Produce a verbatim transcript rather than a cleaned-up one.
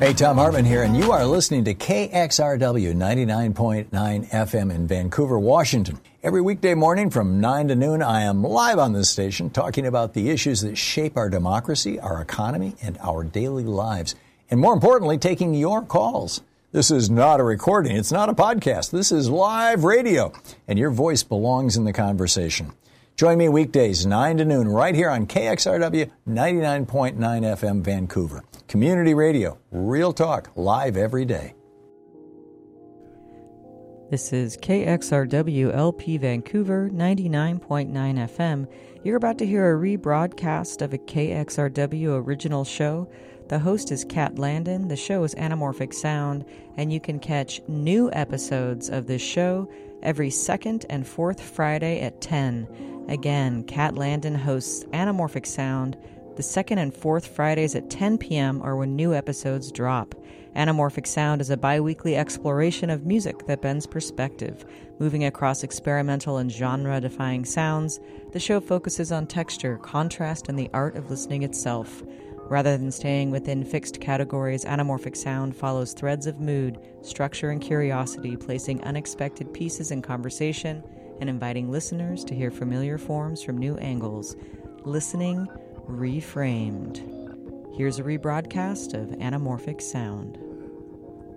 Hey, Tom Hartman here, and you are listening to K X R W ninety-nine point nine F M in Vancouver, Washington. Every weekday morning from nine to noon, I am live on this station talking about the issues that shape our democracy, our economy, and our daily lives. And more importantly, taking your calls. This is not a recording. It's not a podcast. This is live radio, and your voice belongs in the conversation. Join me weekdays, nine to noon, right here on K X R W ninety-nine point nine F M Vancouver. Community radio, real talk, live every day. This is K X R W L P Vancouver ninety-nine point nine F M. You're about to hear a rebroadcast of a K X R W original show. The host is Kat Landon. The show is Anamorphic Sound, and you can catch new episodes of this show every second and fourth Friday at ten. Again, Kat Landon hosts Anamorphic Sound. The second and fourth Fridays at ten p.m. are when new episodes drop. Anamorphic Sound is a bi-weekly exploration of music that bends perspective. Moving across experimental and genre-defying sounds, the show focuses on texture, contrast, and the art of listening itself. Rather than staying within fixed categories, Anamorphic Sound follows threads of mood, structure, and curiosity, placing unexpected pieces in conversation and inviting listeners to hear familiar forms from new angles. Listening Reframed. Here's a rebroadcast of Anamorphic Sound.